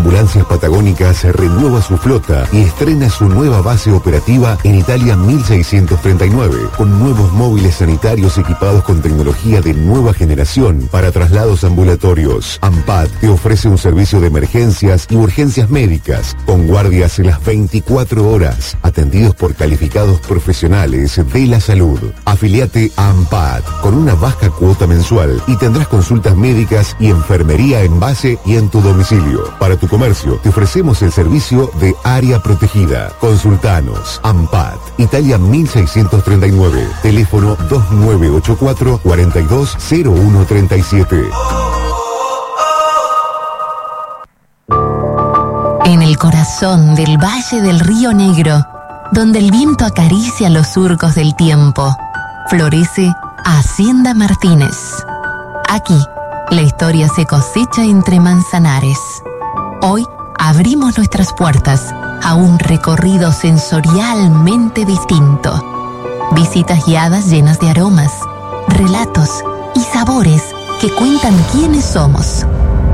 Ambulancias Patagónicas renueva su flota y estrena su nueva base operativa en Italia 1639, con nuevos móviles sanitarios equipados con tecnología de nueva generación para traslados ambulatorios. AMPAT te ofrece un servicio de emergencias y urgencias médicas, con guardias en las 24 horas, atendidos por calificados profesionales de la salud. Afiliate a AMPAT con una baja cuota mensual y tendrás consultas médicas y enfermería en base y en tu domicilio. Para tu comercio, te ofrecemos el servicio de área protegida. Consultanos. AMPAT, Italia 1639, teléfono 2984 420137. En el corazón del Valle del Río Negro, donde el viento acaricia los surcos del tiempo, florece Hacienda Martínez. Aquí, la historia se cosecha entre manzanares. Hoy abrimos nuestras puertas a un recorrido sensorialmente distinto. Visitas guiadas llenas de aromas, relatos y sabores que cuentan quiénes somos.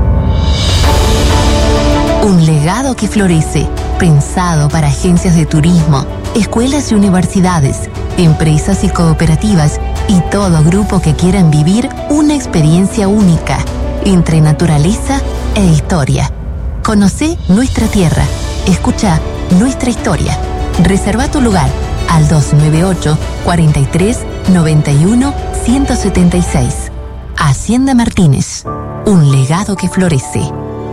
Un legado que florece, pensado para agencias de turismo, escuelas y universidades, empresas y cooperativas y todo grupo que quieran vivir una experiencia única entre naturaleza e historia. Conocé nuestra tierra, escucha nuestra historia. Reserva tu lugar al 298 43 91 176. Hacienda Martínez, un legado que florece.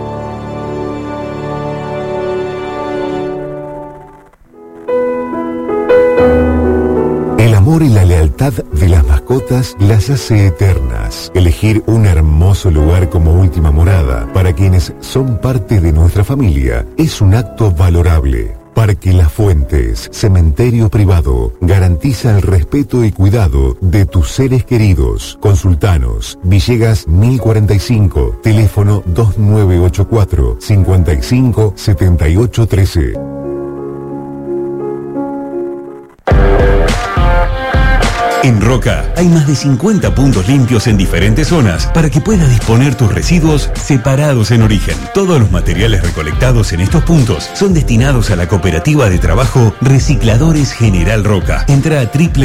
El amor y la lealtad de las mascotas las hace eternas. Elegir un hermoso lugar como última morada para quienes son parte de nuestra familia es un acto valorable. Parque Las Fuentes, cementerio privado, garantiza el respeto y cuidado de tus seres queridos. Consultanos. Villegas 1045, teléfono 2984 55 78 13. En Roca hay más de 50 puntos limpios en diferentes zonas para que puedas disponer tus residuos separados en origen. Todos los materiales recolectados en estos puntos son destinados a la cooperativa de trabajo Recicladores General Roca. Entra a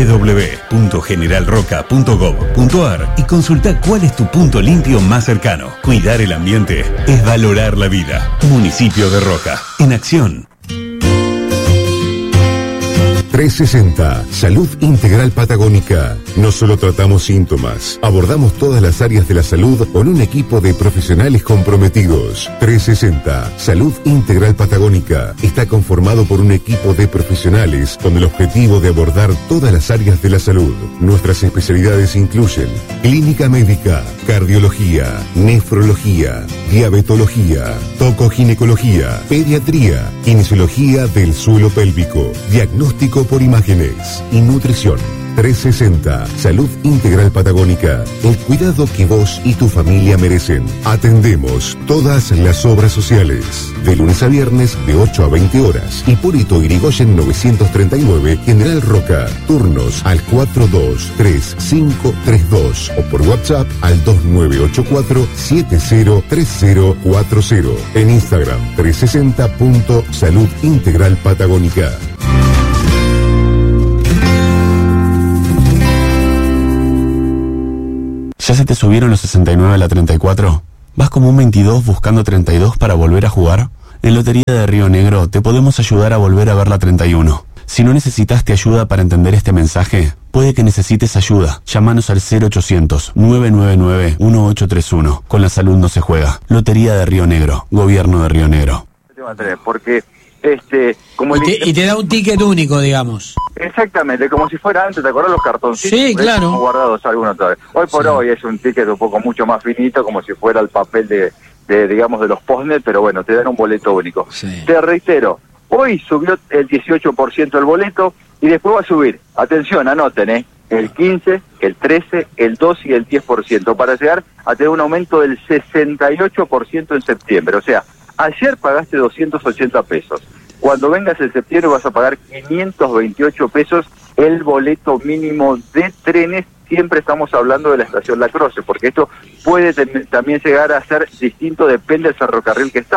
www.generalroca.gov.ar y consulta cuál es tu punto limpio más cercano. Cuidar el ambiente es valorar la vida. Municipio de Roca, en acción. 360, Salud Integral Patagónica. No solo tratamos síntomas, abordamos todas las áreas de la salud con un equipo de profesionales comprometidos. 360, Salud Integral Patagónica. Está conformado por un equipo de profesionales con el objetivo de abordar todas las áreas de la salud. Nuestras especialidades incluyen clínica médica, cardiología, nefrología, diabetología, tocoginecología, pediatría, kinesiología del suelo pélvico, diagnóstico por imágenes y nutrición. 360, Salud Integral Patagónica. El cuidado que vos y tu familia merecen. Atendemos todas las obras sociales. De lunes a viernes de 8 a 20 horas. Hipólito Yrigoyen 939, General Roca. Turnos al 423532 o por WhatsApp al 2984 703040. En Instagram 360.Salud Integral Patagónica. ¿Ya se te subieron los 69 a la 34? ¿Vas como un 22 buscando 32 para volver a jugar? En Lotería de Río Negro te podemos ayudar a volver a ver la 31. Si no necesitaste ayuda para entender este mensaje, puede que necesites ayuda. Llámanos al 0800-999-1831. Con la salud no se juega. Lotería de Río Negro. Gobierno de Río Negro. Porque como y te da un ticket único, digamos. Exactamente, como si fuera antes, ¿te acordás los cartoncitos? Sí, claro. Guardados algunos todavía. Hoy por hoy es un ticket un poco mucho más finito, como si fuera el papel de digamos, de los postnet, pero bueno, te dan un boleto único. Sí. Te reitero, hoy subió el 18% el boleto y después va a subir. Atención, anoten, el 15, el 13, el 2 y el 10%, para llegar a tener un aumento del 68% en septiembre. O sea, ayer pagaste 280 pesos. Cuando vengas en septiembre vas a pagar 528 pesos el boleto mínimo de trenes. Siempre estamos hablando de la estación La Croce, porque esto puede también llegar a ser distinto, depende del ferrocarril que estás.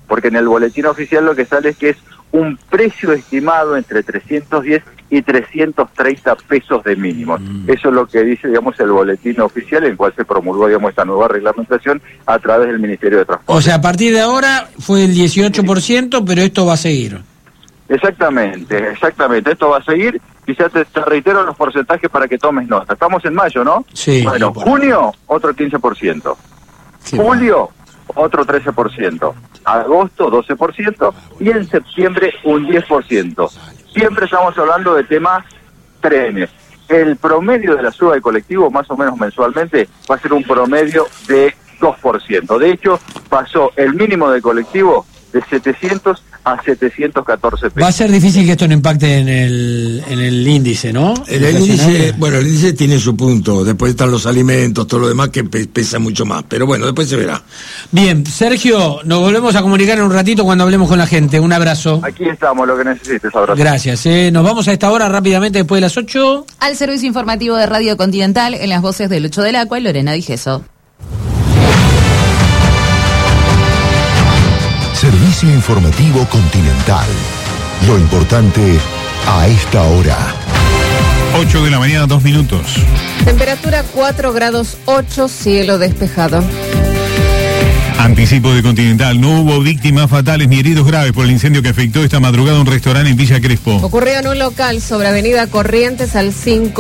porque en el boletín oficial lo que sale es que es un precio estimado entre 310 y 330 pesos de mínimo. Eso es lo que dice, digamos, el boletín oficial, en el cual se promulgó, digamos, esta nueva reglamentación a través del Ministerio de Transporte. O sea, a partir de ahora fue el 18%, pero esto va a seguir. Exactamente, esto va a seguir. Quizás te reitero los porcentajes para que tomes nota. Estamos en mayo, ¿no? Sí. Bueno, junio, otro 15%. Sí, Julio, otro 13%. Agosto, 12%. Y en septiembre, un 10%. Siempre estamos hablando de temas trenes. El promedio de la suba de colectivo, más o menos mensualmente, va a ser un promedio de 2%. De hecho, pasó el mínimo de colectivo de 700 a 714 pesos. Va a ser difícil que esto no impacte en el índice, ¿no? El índice, bueno, el índice tiene su punto. Después están los alimentos, todo lo demás que pesa mucho más. Pero bueno, después se verá. Bien, Sergio, nos volvemos a comunicar en un ratito cuando hablemos con la gente. Un abrazo. Aquí estamos, lo que necesites, abrazo. Gracias. Nos vamos a esta hora rápidamente después de las 8. Al servicio informativo de Radio Continental, en las voces de Lucho del Acua y Lorena Digeso. Servicio informativo Continental. Lo importante a esta hora. 8 de la mañana, 2 minutos. Temperatura 4 grados 8, cielo despejado. Anticipo de Continental. No hubo víctimas fatales ni heridos graves por el incendio que afectó esta madrugada un restaurante en Villa Crespo. Ocurrió en un local sobre Avenida Corrientes al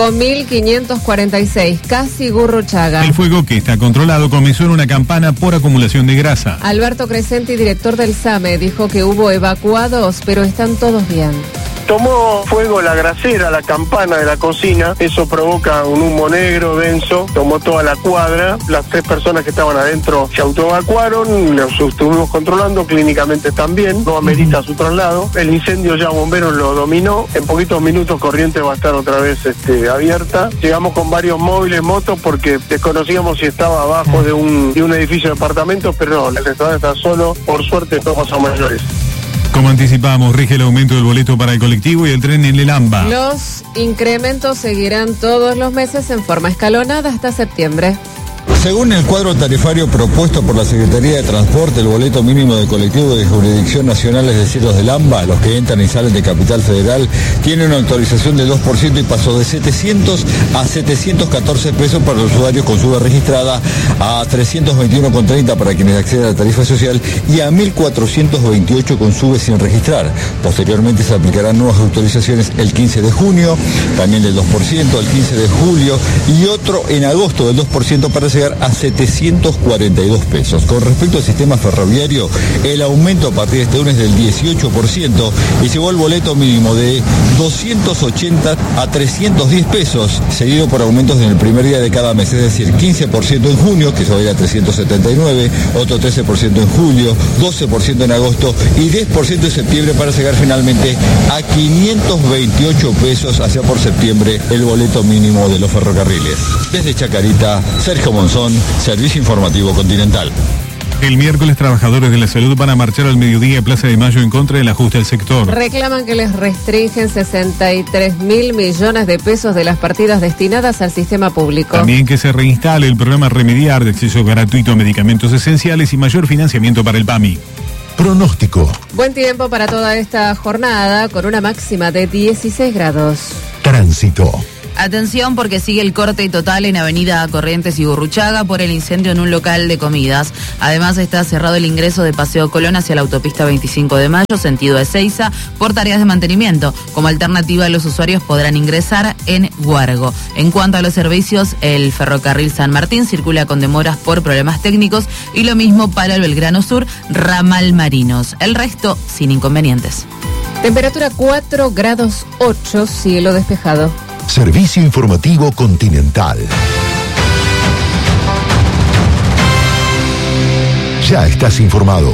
5546, casi Gurruchaga. El fuego, que está controlado, comenzó en una campana por acumulación de grasa. Alberto Crescenti, director del SAME, dijo que hubo evacuados, pero están todos bien. Tomó fuego la grasera, la campana de la cocina, eso provoca un humo negro denso, tomó toda la cuadra, las 3 personas que estaban adentro se autoevacuaron, los estuvimos controlando, clínicamente también, no amerita su traslado, el incendio ya bomberos lo dominó, en poquitos minutos Corrientes va a estar otra vez abierta, llegamos con varios móviles, motos, porque desconocíamos si estaba abajo de un edificio de apartamentos, pero no, el restaurante está solo, por suerte todos son mayores. Como anticipamos, rige el aumento del boleto para el colectivo y el tren en el AMBA. Los incrementos seguirán todos los meses en forma escalonada hasta septiembre. Según el cuadro tarifario propuesto por la Secretaría de Transporte, el boleto mínimo de colectivo de jurisdicción nacional, es decir, los del AMBA, los que entran y salen de Capital Federal, tiene una actualización de 2% y pasó de 700 a 714 pesos para los usuarios con sube registrada, a 321,30 para quienes acceden a la tarifa social y a 1.428 con sube sin registrar. Posteriormente se aplicarán nuevas actualizaciones el 15 de junio, también del 2%, el 15 de julio y otro en agosto del 2% para llegar a 742 pesos. Con respecto al sistema ferroviario, el aumento a partir de este lunes del 18% y llegó el boleto mínimo de 280 a 310 pesos, seguido por aumentos en el primer día de cada mes, es decir, 15% en junio, que se va a ir a 379, otro 13% en julio, 12% en agosto y 10% en septiembre para llegar finalmente a 528 pesos hacia por septiembre el boleto mínimo de los ferrocarriles. Desde Chacarita, Sergio Monzón, Servicio Informativo Continental. El miércoles, trabajadores de la salud van a marchar al mediodía a Plaza de Mayo en contra del ajuste al sector. Reclaman que les restringen 63.000 millones de pesos de las partidas destinadas al sistema público. También que se reinstale el programa Remediar de acceso gratuito a medicamentos esenciales y mayor financiamiento para el PAMI. Pronóstico. Buen tiempo para toda esta jornada, con una máxima de 16 grados. Tránsito. Atención, porque sigue el corte total en Avenida Corrientes y Gurruchaga por el incendio en un local de comidas. Además, está cerrado el ingreso de Paseo Colón hacia la autopista 25 de Mayo, sentido Ezeiza, por tareas de mantenimiento. Como alternativa, los usuarios podrán ingresar en Guargo. En cuanto a los servicios, el ferrocarril San Martín circula con demoras por problemas técnicos y lo mismo para el Belgrano Sur, ramal Marinos. El resto, sin inconvenientes. Temperatura 4 grados 8, cielo despejado. Servicio Informativo Continental. Ya estás informado.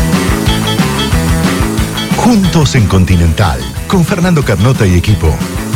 Juntos en Continental, con Fernando Carnota y equipo.